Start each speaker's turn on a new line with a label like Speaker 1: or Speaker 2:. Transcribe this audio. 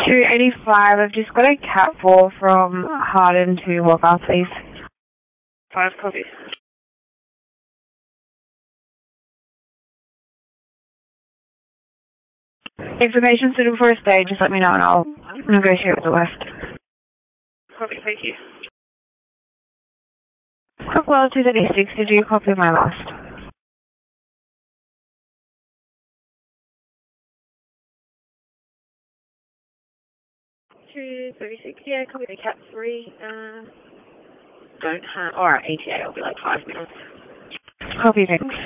Speaker 1: 285, I've just got a cat 4 from Harden to Walker, please.
Speaker 2: 5 copies.
Speaker 1: If the patient's suitable for a stay, just let me know and I'll negotiate with the West.
Speaker 2: Copy, thank you.
Speaker 1: Crookwell 236, did you copy my last?
Speaker 2: Yeah, copy the cat 3. Don't have. Alright, ETA will be like 5 minutes.
Speaker 1: Copy, thanks.